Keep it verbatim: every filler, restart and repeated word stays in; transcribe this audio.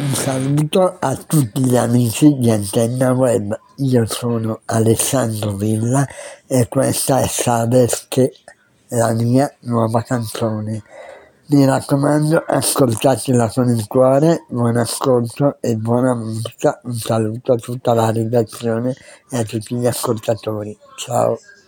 Un saluto a tutti gli amici di Antenna Web, io sono Alessandro Villa e questa è Sabes che, la mia nuova canzone. Mi raccomando, ascoltatela con il cuore, buon ascolto e buona musica. Un saluto a tutta la redazione e a tutti gli ascoltatori. Ciao.